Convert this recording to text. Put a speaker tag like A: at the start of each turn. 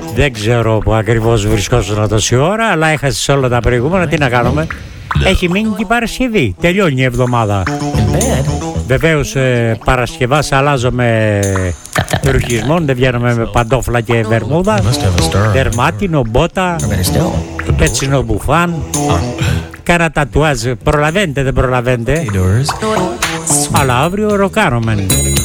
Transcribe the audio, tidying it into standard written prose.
A: Δεν ξέρω που ακριβώς βρισκόσουν τόση ώρα, αλλά έχασες όλα τα προηγούμενα. Τι να κάνουμε. Έχει μείνει και η Παρασκευή. Τελειώνει η εβδομάδα. Βεβαίως Παρασκευάς αλλάζουμε ρουχισμών. Δεν βγαίνουμε με παντόφλα και βερμούδα. Δερμάτινο, μπότα, πέτσινο μπουφάν. Κάνα τατουάζ. Προλαβαίνετε, δεν προλαβαίνετε. Αλλά αύριο ροκάρουμε.